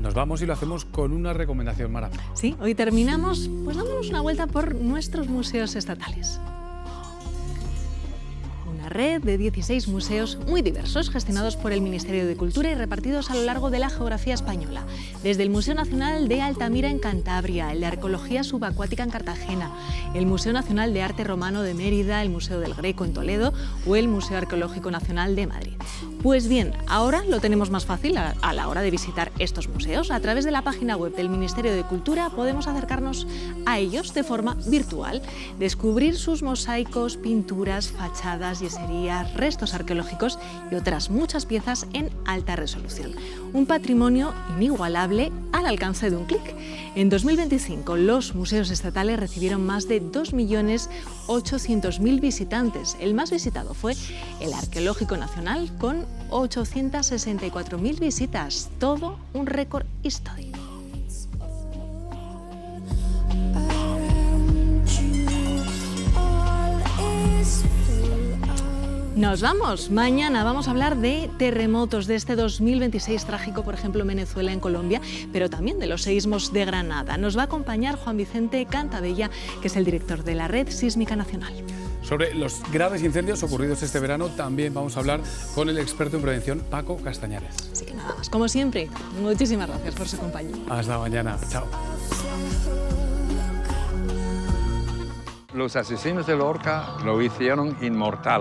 Nos vamos y lo hacemos con una recomendación, Mara. Sí, hoy terminamos pues dándonos una vuelta por nuestros museos estatales. Una red de 16 museos muy diversos gestionados por el Ministerio de Cultura y repartidos a lo largo de la geografía española. Desde el Museo Nacional de Altamira en Cantabria, el de Arqueología Subacuática en Cartagena, el Museo Nacional de Arte Romano de Mérida, el Museo del Greco en Toledo o el Museo Arqueológico Nacional de Madrid. Pues bien, ahora lo tenemos más fácil a la hora de visitar estos museos. A través de la página web del Ministerio de Cultura podemos acercarnos a ellos de forma virtual, descubrir sus mosaicos, pinturas, fachadas, yeserías, restos arqueológicos y otras muchas piezas en alta resolución. Un patrimonio inigualable al alcance de un clic. En 2025 los museos estatales recibieron más de 2.800.000 visitantes. El más visitado fue el Arqueológico Nacional con 864.000 visitas, todo un récord histórico. Nos vamos. Mañana vamos a hablar de terremotos de este 2026 trágico, por ejemplo, en Venezuela, en Colombia, pero también de los seísmos de Granada. Nos va a acompañar Juan Vicente Cantabella, que es el director de la Red Sísmica Nacional. Sobre los graves incendios ocurridos este verano también vamos a hablar con el experto en prevención, Paco Castañares. Así que nada más, como siempre, muchísimas gracias por su compañía. Hasta mañana. Chao. Los asesinos de Lorca lo hicieron inmortal.